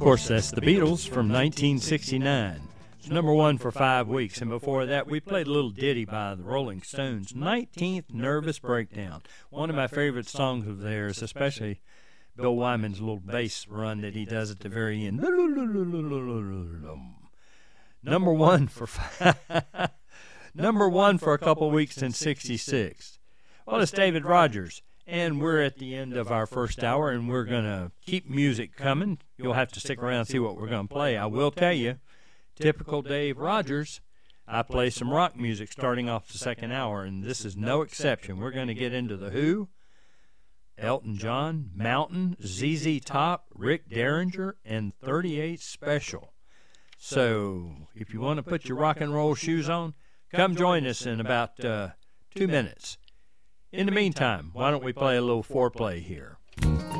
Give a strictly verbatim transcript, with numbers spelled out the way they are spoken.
course, that's the Beatles from nineteen sixty-nine. It's number one for five weeks, and before that, we played a little ditty by the Rolling Stones, nineteenth Nervous Breakdown. One of my favorite songs of theirs, especially Bill Wyman's little bass run that he does at the very end. Number one for five. Number one for a couple weeks in sixty-six. Well, it's David Rogers, and we're at the end of our first hour, and we're going to keep music coming. You'll have to stick around and see what we're going to play. I will tell you, typical Dave Rogers, I play some rock music starting off the second hour, and this is no exception. We're going to get into The Who, Elton John, Mountain, Z Z Top, Rick Derringer, and thirty-eight Special. So if you want to put your rock and roll shoes on, come join us in about uh, two minutes. In the meantime, why don't we play a little foreplay here?